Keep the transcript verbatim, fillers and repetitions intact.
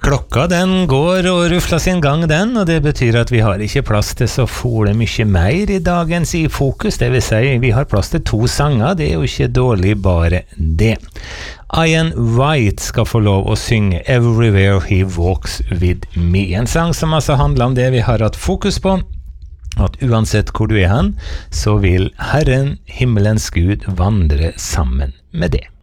Klokka den går og rufler sin gang den, og det betyr at vi har ikke plass til så fole mye mer i dagens I Fokus, det vil si vi har plass til to sanger, det er jo ikke dårlig bare det. Ian White skal få lov å synge Everywhere He Walks With Me, en sang som altså handler om det vi har hatt fokus på, at uansett hvor du er hen, så vil Herren, himmelens Gud, vandre sammen med det.